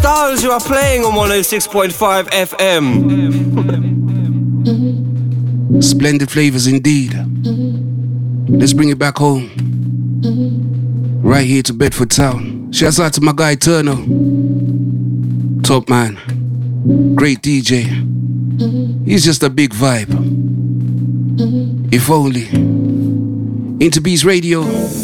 Styles, you are playing on 106.5 FM. Splendid flavors indeed. Let's bring it back home. Right here to Bedford Town. Shouts out to my guy Turner. Top man. Great DJ. He's just a big vibe. If only. Interbeats Radio.